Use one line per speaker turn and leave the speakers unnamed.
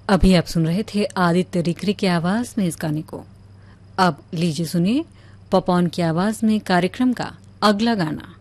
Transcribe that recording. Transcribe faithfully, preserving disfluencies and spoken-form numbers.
अभी आप सुन रहे थे आदित्य रिकरी की आवाज में इस गाने को। अब लीजिए सुनिए पपॉन की आवाज में कार्यक्रम का अगला गाना।